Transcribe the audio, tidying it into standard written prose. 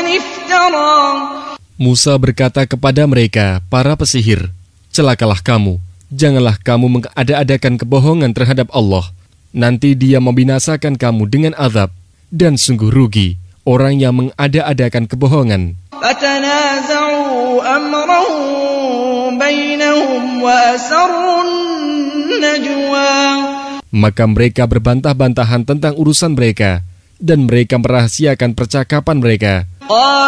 افترى. Musa berkata kepada mereka, para pesihir, celakalah kamu, janganlah kamu mengada-adakan kebohongan terhadap Allah. Nanti Dia membinasakan kamu dengan azab, dan sungguh rugi orang yang mengada-adakan kebohongan. فتنازعوا أمرهم بينهم وأسروا النجوى. Maka mereka berbantah-bantahan tentang urusan mereka, dan mereka merahasiakan percakapan mereka.